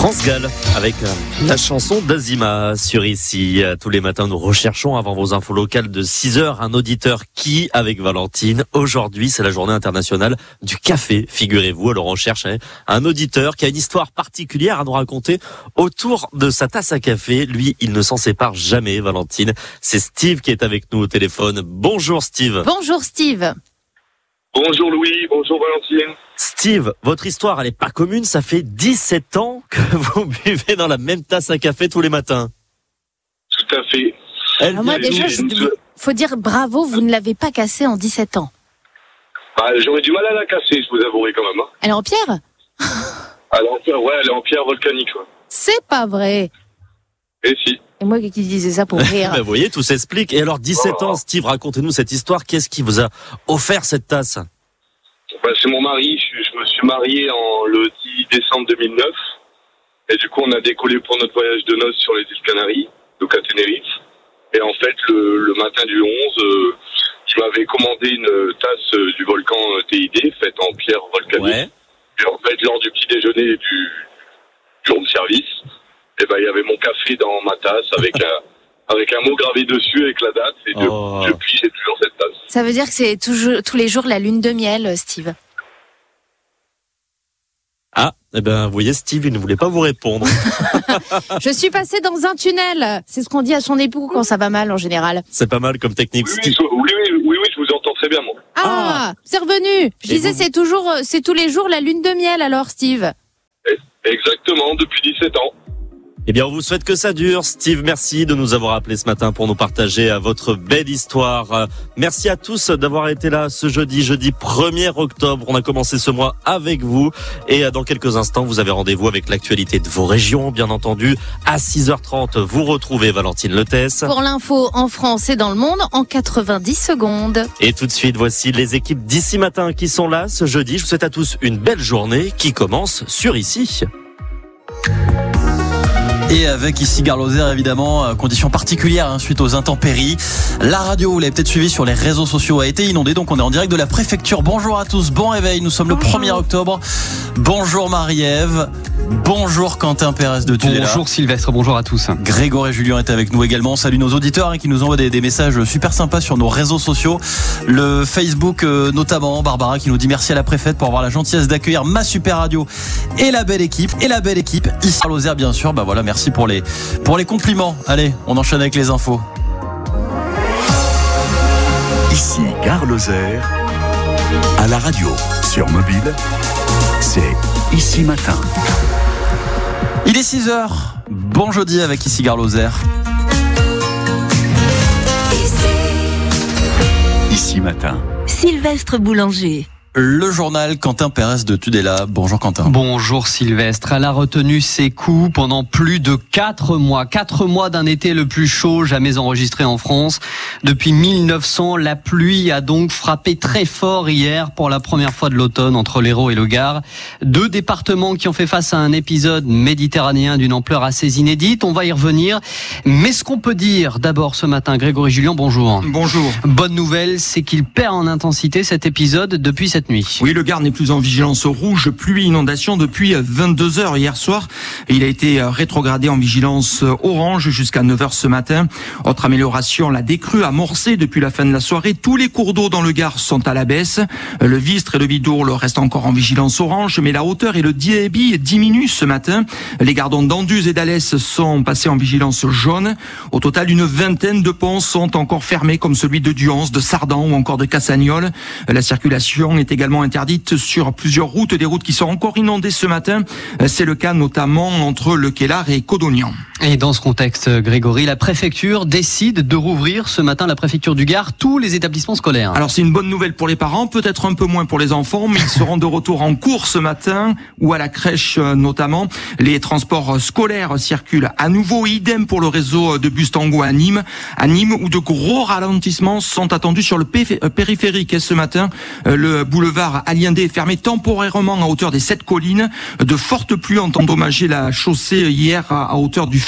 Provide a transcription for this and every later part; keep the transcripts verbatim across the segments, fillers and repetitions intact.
France Gall avec la chanson d'Azima sur Ici. Tous les matins, nous recherchons avant vos infos locales de six heures un auditeur qui, avec Valentine, aujourd'hui c'est la journée internationale du café, figurez-vous. Alors on cherche un auditeur qui a une histoire particulière à nous raconter autour de sa tasse à café. Lui, il ne s'en sépare jamais, Valentine. C'est Steve qui est avec nous au téléphone. Bonjour Steve. Bonjour Steve. Bonjour Louis, bonjour Valentine. Steve, votre histoire, elle est pas commune. Ça fait dix-sept ans que vous buvez dans la même tasse à café tous les matins. Tout à fait. Elle Alors moi déjà, il faut dire bravo, vous ne l'avez pas cassée en dix-sept ans. Bah, j'aurais du mal à la casser, je vous avouerai quand même. Hein. Elle est en pierre ? Elle est en pierre, ouais, elle est en pierre volcanique. Ouais. C'est pas vrai. Et si. Et moi qui disais ça pour rire. Ben, vous voyez, tout s'explique. Et alors, dix-sept oh. ans, Steve, racontez-nous cette histoire. Qu'est-ce qui vous a offert cette tasse ? Bah, c'est mon mari. Je, je me suis marié en le dix décembre deux mille neuf. Et du coup, on a décollé pour notre voyage de noces sur les îles Canaries, donc à Tenerife. Et en fait, le, le matin du onze, euh, je m'avais commandé une tasse euh, du volcan T I D, faite en pierre volcanique. Ouais. Et en fait, lors du petit déjeuner du, du room service, et ben, il y avait mon café dans ma tasse avec un, avec un mot gravé dessus avec la date. Et de, oh. depuis, j'ai toujours cette tasse. Ça veut dire que c'est toujours, tous les jours la lune de miel, Steve. Ah, eh ben, vous voyez, Steve, il ne voulait pas vous répondre. Je suis passé dans un tunnel. C'est ce qu'on dit à son époux quand ça va mal, en général. C'est pas mal comme technique, oui, Steve. Oui, oui, oui, oui, oui, je vous entends très bien, moi. Ah, ah. C'est revenu. Je Et disais, vous... c'est toujours, c'est tous les jours la lune de miel, alors, Steve. Exactement, depuis dix-sept ans. Eh bien, on vous souhaite que ça dure. Steve, merci de nous avoir appelés ce matin pour nous partager votre belle histoire. Merci à tous d'avoir été là ce jeudi, jeudi premier octobre. On a commencé ce mois avec vous. Et dans quelques instants, vous avez rendez-vous avec l'actualité de vos régions, bien entendu. À six heures trente, vous retrouvez Valentine Letès. Pour l'info en France et dans le monde, en quatre-vingt-dix secondes. Et tout de suite, voici les équipes d'Ici Matin qui sont là ce jeudi. Je vous souhaite à tous une belle journée qui commence sur Ici. Et avec ici Gare Lozère, évidemment, conditions particulières hein, suite aux intempéries. La radio, vous l'avez peut-être suivi sur les réseaux sociaux, a été inondée, donc on est en direct de la préfecture. Bonjour à tous, bon réveil, nous sommes bonjour. Le premier octobre. Bonjour Marie-Ève, bonjour Quentin Pérez de Tudela. Bonjour Sylvestre, bonjour à tous. Grégory Julien est avec nous également. Salut nos auditeurs hein, qui nous envoient des, des messages super sympas sur nos réseaux sociaux. Le Facebook euh, notamment, Barbara qui nous dit merci à la préfète pour avoir la gentillesse d'accueillir ma super radio et la belle équipe. Et la belle équipe, ici à Lozère bien sûr, bah voilà, merci pour les, pour les compliments. Allez, on enchaîne avec les infos. Ici Gare Lozère, à la radio, sur mobile, c'est Ici Matin. Il est six heures, bon jeudi avec Ici Gare Lozère. Ici Matin. Sylvestre Boulanger. Le journal Quentin Pérez de Tudela. Bonjour Quentin. Bonjour Sylvestre. Elle a retenu ses coups pendant plus de quatre mois. Quatre mois d'un été le plus chaud jamais enregistré en France. Depuis mille neuf cents, la pluie a donc frappé très fort hier pour la première fois de l'automne entre l'Hérault et le Gard. Deux départements qui ont fait face à un épisode méditerranéen d'une ampleur assez inédite. On va y revenir. Mais ce qu'on peut dire d'abord ce matin, Grégory Julien, bonjour. Bonjour. Bonne nouvelle, c'est qu'il perd en intensité cet épisode depuis cette nuit. Oui, le Gard n'est plus en vigilance rouge, pluie, inondation depuis vingt-deux heures hier soir. Il a été rétrogradé en vigilance orange jusqu'à neuf heures ce matin. Autre amélioration, la décrue amorcée depuis la fin de la soirée. Tous les cours d'eau dans le Gard sont à la baisse. Le Vistre et le Vidourle restent encore en vigilance orange, mais la hauteur et le débit diminuent ce matin. Les gardons d'Anduze et d'Alès sont passés en vigilance jaune. Au total, une vingtaine de ponts sont encore fermés, comme celui de Duance, de Sardan ou encore de Cassagnol. La circulation est également interdite sur plusieurs routes, des routes qui sont encore inondées ce matin. C'est le cas notamment entre Le Kellar et Codognan. Et dans ce contexte, Grégory, la préfecture décide de rouvrir ce matin, la préfecture du Gard, tous les établissements scolaires. Alors c'est une bonne nouvelle pour les parents, peut-être un peu moins pour les enfants, mais ils seront de retour en cours ce matin ou à la crèche notamment. Les transports scolaires circulent à nouveau, idem pour le réseau de bus Tango à Nîmes. À Nîmes, où de gros ralentissements sont attendus sur le périphérique. Et ce matin, le boulevard Aliendé est fermé temporairement à hauteur des sept collines. De fortes pluies ont endommagé la chaussée hier à hauteur du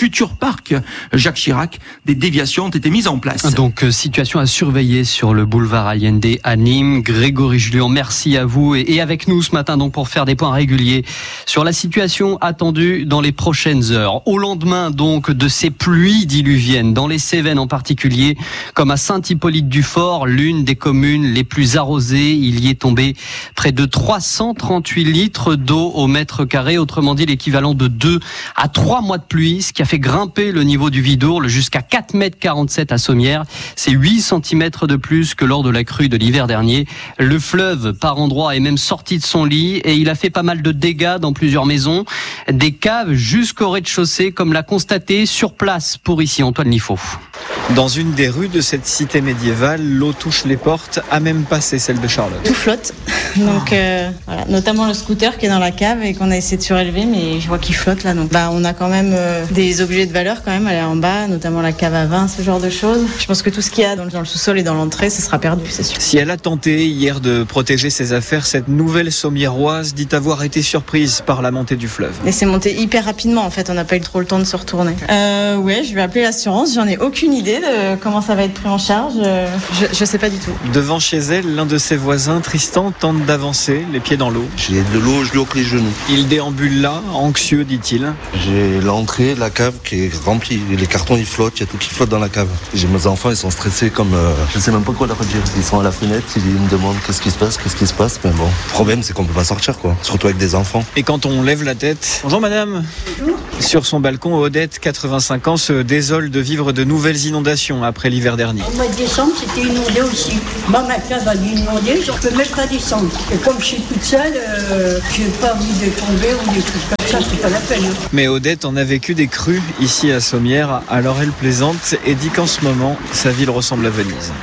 futur parc Jacques Chirac. Des déviations ont été mises en place. Donc, euh, situation à surveiller sur le boulevard Allende à Nîmes. Grégory Julien, merci à vous et, et avec nous ce matin donc pour faire des points réguliers sur la situation attendue dans les prochaines heures. Au lendemain donc de ces pluies diluviennes dans les Cévennes en particulier, comme à Saint-Hippolyte-du-Fort, l'une des communes les plus arrosées, il y est tombé près de trois cent trente-huit litres d'eau au mètre carré, autrement dit l'équivalent de deux à trois mois de pluie, ce qui a fait grimper le niveau du Vidourle jusqu'à quatre mètres quarante-sept à Sommières. C'est huit centimètres de plus que lors de la crue de l'hiver dernier. Le fleuve, par endroits, est même sorti de son lit et il a fait pas mal de dégâts dans plusieurs maisons, des caves jusqu'au rez-de-chaussée, comme l'a constaté sur place pour ici Antoine Liffaut. Dans une des rues de cette cité médiévale, l'eau touche les portes, à même passé celle de Charlotte. Tout flotte, donc euh, voilà, notamment le scooter qui est dans la cave et qu'on a essayé de surélever, mais je vois qu'il flotte là. Donc bah on a quand même euh, des objets de valeur quand même à aller en bas, notamment la cave à vin, ce genre de choses. Je pense que tout ce qu'il y a dans le, dans le sous-sol et dans l'entrée, ce sera perdu, c'est sûr. Si elle a tenté hier de protéger ses affaires, cette nouvelle Sommiéroise dit avoir été surprise par la montée du fleuve. Et c'est monté hyper rapidement en fait, on n'a pas eu trop le temps de se retourner. Euh, ouais, je vais appeler l'assurance, j'en ai aucune idée de comment ça va être pris en charge, je, je sais pas du tout. Devant chez elle, l'un de ses voisins, Tristan, tente d'avancer, les pieds dans l'eau. J'ai de l'eau jusqu'aux genoux. Il déambule là, anxieux, dit-il. J'ai l'entrée, la cave qui est remplie. Les cartons, ils flottent, il y a tout qui flotte dans la cave. J'ai mes enfants, ils sont stressés comme... Euh, je sais même pas quoi leur dire. Ils sont à la fenêtre, ils me demandent qu'est-ce qui se passe, qu'est-ce qui se passe. Mais bon, le problème, c'est qu'on peut pas sortir, quoi. Surtout avec des enfants. Et quand on lève la tête... Bonjour madame. Bonjour. Sur son balcon, Odette, quatre-vingt-cinq ans, se désole de vivre de nouvelles inondations après l'hiver dernier. Au mois de décembre, c'était inondé aussi. Moi, ma cave a dû inonder, je peux même pas descendre. Et comme je suis toute seule, euh, j'ai pas envie de tomber ou des trucs comme ça, c'est pas la peine. Mais Odette en a vécu des crues ici à Sommières, alors elle plaisante et dit qu'en ce moment, sa ville ressemble à Venise.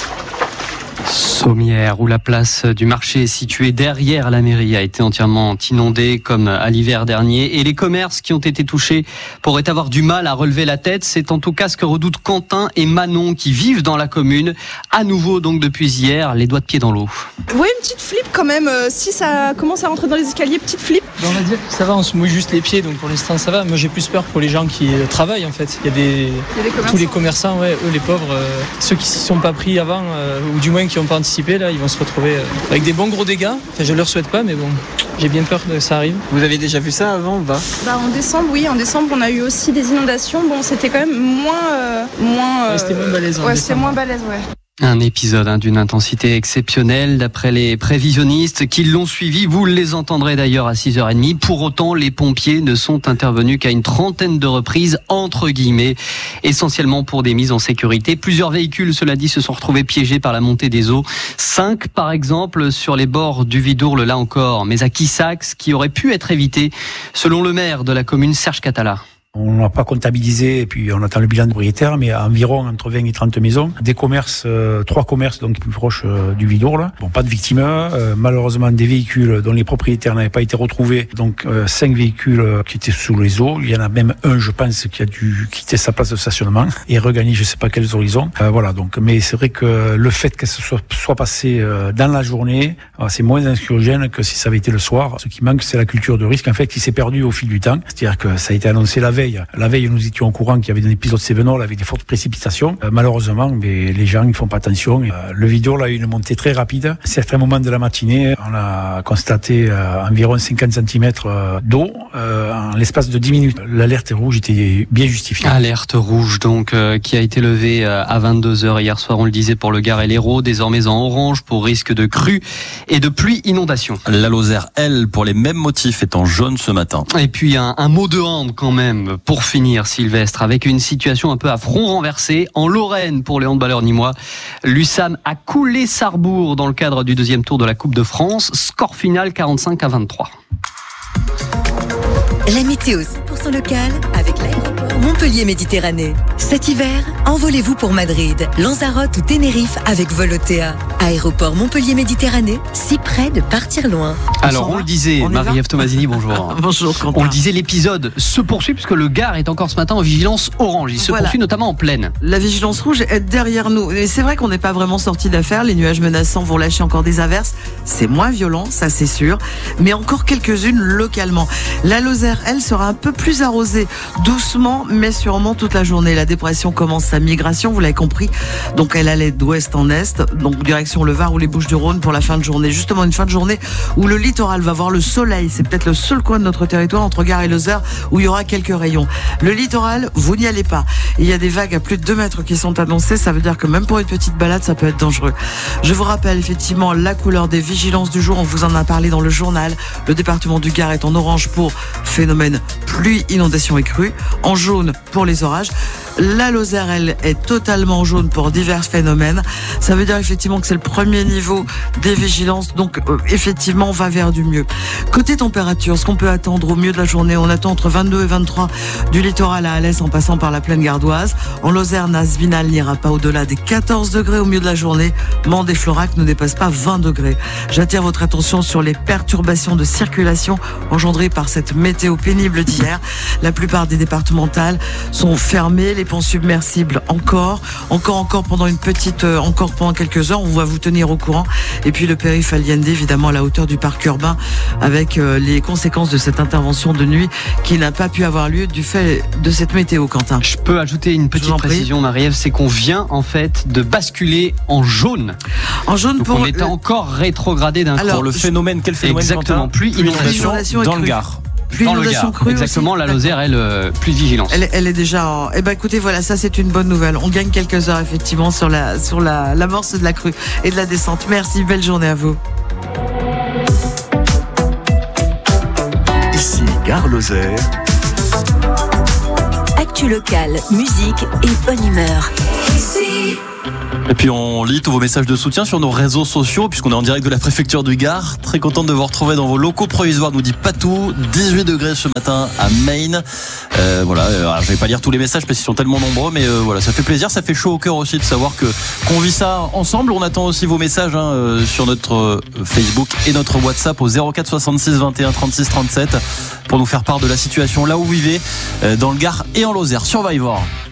Sommières, où la place du marché située derrière la mairie a été entièrement inondée comme à l'hiver dernier. Et les commerces qui ont été touchés pourraient avoir du mal à relever la tête. C'est en tout cas ce que redoutent Quentin et Manon qui vivent dans la commune. À nouveau donc depuis hier, les doigts de pied dans l'eau. Oui, une petite flip quand même. Euh, si ça commence à rentrer dans les escaliers, petite flip. On va dire que ça va, on se mouille juste les pieds, donc pour l'instant ça va. Moi j'ai plus peur pour les gens qui travaillent en fait. Il y a des, Il y a des tous les commerçants, ouais, eux les pauvres, euh, ceux qui s'y sont pas pris avant, euh, ou du moins qui n'ont pas anticipé, là ils vont se retrouver euh, avec des bons gros dégâts. Enfin je leur souhaite pas, mais bon, j'ai bien peur que ça arrive. Vous avez déjà vu ça avant ou pas ? Bah, en décembre, oui, en décembre on a eu aussi des inondations. Bon, c'était quand même moins... Euh, moins euh, ouais, c'était moins balèze. Ouais, c'était moins balèze, ouais. Un épisode hein, d'une intensité exceptionnelle d'après les prévisionnistes qui l'ont suivi. Vous les entendrez d'ailleurs à six heures trente. Pour autant, les pompiers ne sont intervenus qu'à une trentaine de reprises, entre guillemets, essentiellement pour des mises en sécurité. Plusieurs véhicules, cela dit, se sont retrouvés piégés par la montée des eaux. Cinq, par exemple, sur les bords du Vidourle, là encore, mais à Quissac, qui aurait pu être évité, selon le maire de la commune, Serge Catala. On n'a pas comptabilisé, et puis on attend le bilan de propriétaire, mais environ entre vingt et trente maisons. Des commerces, euh, trois commerces donc plus proches euh, du Vidourle. Bon, pas de victimes. Euh, malheureusement, des véhicules dont les propriétaires n'avaient pas été retrouvés. Donc, euh, cinq véhicules euh, qui étaient sous les eaux. Il y en a même un, je pense, qui a dû quitter sa place de stationnement et regagner je sais pas quels horizons. Euh, voilà, donc, mais c'est vrai que le fait que ce soit, soit passé euh, dans la journée, euh, c'est moins anxiogène que si ça avait été le soir. Ce qui manque, c'est la culture de risque, en fait, qui s'est perdue au fil du temps. C'est-à-dire que ça a été annoncé la veille. La veille, nous étions au courant qu'il y avait un épisode Cévenol avec des fortes précipitations. Euh, malheureusement, mais les gens ne font pas attention. Euh, le Vidourle a eu une montée très rapide. À certains moments de la matinée, on a constaté euh, environ cinquante centimètres d'eau euh, en l'espace de dix minutes. L'alerte rouge était bien justifiée. Alerte rouge donc euh, qui a été levée euh, à vingt-deux heures hier soir, on le disait, pour le Gard et l'Hérault, désormais en orange pour risque de crue et de pluie inondation. La Lozère, elle, pour les mêmes motifs, est en jaune ce matin. Et puis un, un mot de hand quand même pour finir, Sylvestre, avec une situation un peu à front renversé. En Lorraine, pour les handballeurs nîmois, l'U S A M a coulé Sarrebourg dans le cadre du deuxième tour de la Coupe de France. Score final quarante-cinq à vingt-trois. La météo cent pour cent locale avec l'aéroport Montpellier-Méditerranée. Cet hiver, envolez-vous pour Madrid, Lanzarote ou Tenerife avec Volotea. Aéroport Montpellier-Méditerranée, si près de partir loin. Alors, on, on le disait, Marie-Ève Tomasini, bonjour. Bonjour, Quentin. On le disait, l'épisode se poursuit puisque le Gard est encore ce matin en vigilance orange. Il se voilà. poursuit notamment en plaine. La vigilance rouge est derrière nous. Et c'est vrai qu'on n'est pas vraiment sorti d'affaire. Les nuages menaçants vont lâcher encore des averses. C'est moins violent, ça c'est sûr. Mais encore quelques-unes localement. La Lozère elle, sera un peu plus arrosée, doucement, mais sûrement toute la journée. La dépression commence sa migration, vous l'avez compris. Donc, elle allait d'ouest en est, donc direction le Var ou les Bouches-du-Rhône pour la fin de journée. Justement, une fin de journée où le littoral va voir le soleil. C'est peut-être le seul coin de notre territoire entre Gare et Lozère où il y aura quelques rayons. Le littoral, vous n'y allez pas. Il y a des vagues à plus de deux mètres qui sont annoncées. Ça veut dire que même pour une petite balade, ça peut être dangereux. Je vous rappelle effectivement la couleur des vigilances du jour. On vous en a parlé dans le journal. Le département du Gard est en orange pour phénomène pluie, inondation et crue. En jaune pour les orages. La Lozère, elle, est totalement jaune pour divers phénomènes. Ça veut dire effectivement que c'est le premier niveau des vigilances. Donc, euh, effectivement, on va vers du mieux. Côté température, ce qu'on peut attendre au milieu de la journée, on attend entre vingt-deux et vingt-trois du littoral à Alès en passant par la plaine gardoise. En Lozère, Nasvinal n'ira pas au-delà des quatorze degrés au milieu de la journée. Mende et Florac ne dépassent pas vingt degrés. J'attire votre attention sur les perturbations de circulation engendrées par cette météo pénible d'hier. La plupart des départementales sont fermées. Les ponts submersibles encore, encore, encore pendant une petite, euh, encore pendant quelques heures. On va vous tenir au courant. Et puis le périph' Allende, évidemment, à la hauteur du parc urbain, avec euh, les conséquences de cette intervention de nuit qui n'a pas pu avoir lieu du fait de cette météo, Quentin. Je peux ajouter une petite précision, Marie-Ève, c'est qu'on vient en fait de basculer en jaune. En jaune. Donc pour on était encore rétrogradé d'un coup. Alors le phénomène, quel phénomène? Exactement, pluie, inondation, inondation dans le Gard. Pluie, dans le inondation Gard. crue Exactement, aussi. la Lozère, elle, euh, plus de vigilance. Elle, elle est déjà en... Eh ben, écoutez, voilà, ça, c'est une bonne nouvelle. On gagne quelques heures, effectivement, sur la, sur la, l'amorce de la crue et de la descente. Merci, belle journée à vous. Ici, Gare Lozère. Actu locale, musique et bonne humeur. Ici. Et puis on lit tous vos messages de soutien sur nos réseaux sociaux puisqu'on est en direct de la préfecture du Gard. Très contente de vous retrouver dans vos locaux provisoires, nous dit Patou. dix-huit degrés ce matin à Maine. Euh, voilà, alors, je vais pas lire tous les messages parce qu'ils sont tellement nombreux, mais euh, voilà, ça fait plaisir, ça fait chaud au cœur aussi de savoir que qu'on vit ça ensemble. On attend aussi vos messages hein, euh, sur notre euh, Facebook et notre WhatsApp au zéro quatre soixante-six vingt et un trente-six trente-sept pour nous faire part de la situation là où vous vivez euh, dans le Gard et en Lozère. Survivor.